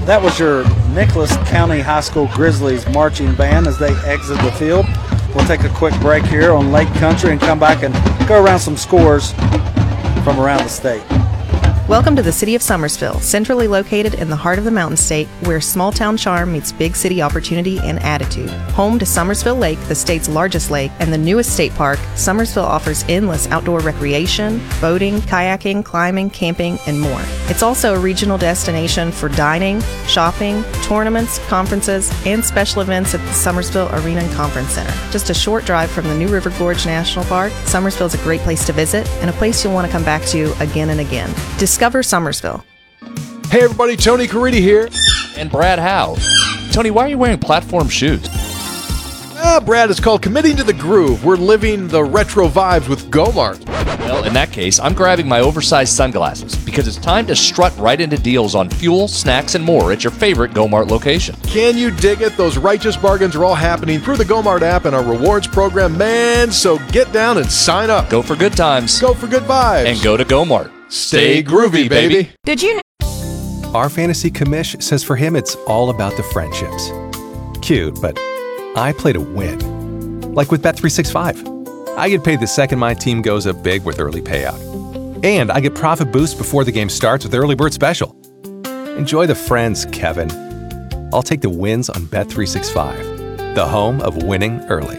That was your Nicholas County High School Grizzlies marching band as they exit the field. We'll take a quick break here on Lake Country and come back and go around some scores from around the state. Welcome to the city of Summersville, centrally located in the heart of the Mountain State, where small town charm meets big city opportunity and attitude. Home to Summersville Lake, the state's largest lake, and the newest state park, Summersville offers endless outdoor recreation, boating, kayaking, climbing, camping, and more. It's also a regional destination for dining, shopping, tournaments, conferences, and special events at the Summersville Arena and Conference Center. Just a short drive from the New River Gorge National Park, Summersville is a great place to visit and a place you'll want to come back to again and again. Discover Summersville. Hey everybody, Tony Caridi here. And Brad Howe. Tony, why are you wearing platform shoes? Brad, it's called Committing to the Groove. We're living the retro vibes with Gomart. Well, in that case, I'm grabbing my oversized sunglasses because it's time to strut right into deals on fuel, snacks, and more at your favorite Gomart location. Can you dig it? Those righteous bargains are all happening through the Gomart app and our rewards program, man. So get down and sign up. Go for good times. Go for good vibes. And go to Gomart. Stay groovy, baby. Did you Our fantasy commish says for him it's all about the friendships. Cute, but I play to win. Like with Bet365. I get paid the second my team goes up big with early payout. And I get profit boost before the game starts with Early Bird Special. Enjoy the friends, Kevin. I'll take the wins on Bet365, the home of winning early.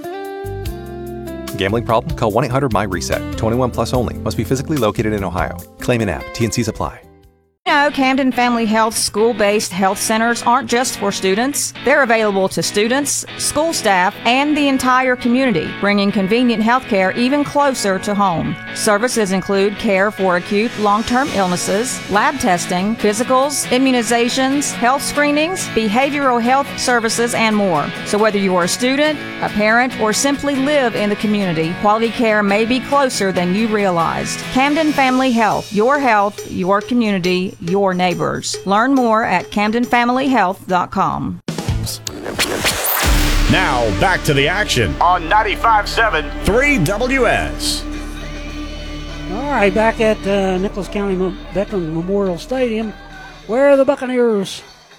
Gambling problem? Call 1-800-MY-RESET. 21 plus only. Must be physically located in Ohio. Claim and app. T&Cs apply. Camden Family Health school-based health centers aren't just for students. They're available to students, school staff, and the entire community, bringing convenient health care even closer to home. Services include care for acute long-term illnesses, lab testing, physicals, immunizations, health screenings, behavioral health services, and more. So whether you're a student, a parent, or simply live in the community, quality care may be closer than you realized. Camden Family Health, your community, your neighbors. Learn more at CamdenFamilyHealth.com. Now back to the action on 95.7 3WS. All right, back at Nicholas County Veterans Memorial Stadium, where the Buccaneers